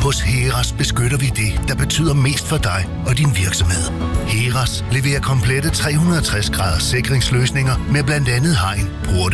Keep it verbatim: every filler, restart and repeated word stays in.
Hos Heras beskytter vi det, der betyder mest for dig og din virksomhed. Heras leverer komplette tre hundrede og tres graders sikringsløsninger med blandt andet hegn, porte